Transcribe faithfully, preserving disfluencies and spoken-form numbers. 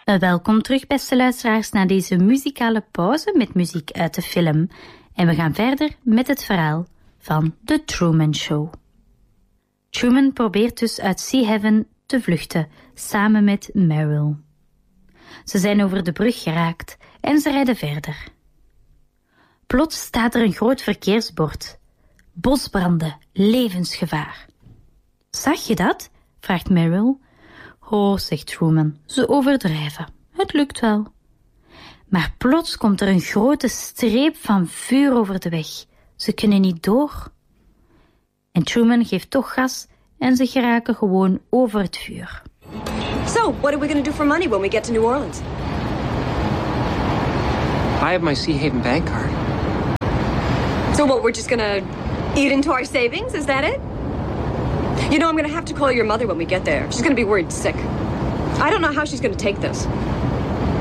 Welkom terug, beste luisteraars, naar deze muzikale pauze met muziek uit de film. En we gaan verder met het verhaal van The Truman Show. Truman probeert dus uit Sea Heaven te vluchten, samen met Meryl. Ze zijn over de brug geraakt en ze rijden verder. Plots staat er een groot verkeersbord. Bosbranden, levensgevaar. Zag je dat? Vraagt Meryl. Oh, zegt Truman, ze overdrijven. Het lukt wel. Maar plots komt er een grote streep van vuur over de weg. Ze kunnen niet door. En Truman geeft toch gas en ze geraken gewoon over het vuur. So, what are we going to do for money when we get to New Orleans? I have my Sea Haven bank card. So what, we're just going to eat into our savings? Is that it? You know, I'm going to have to call your mother when we get there. She's going to be worried sick. I don't know how she's going to take this.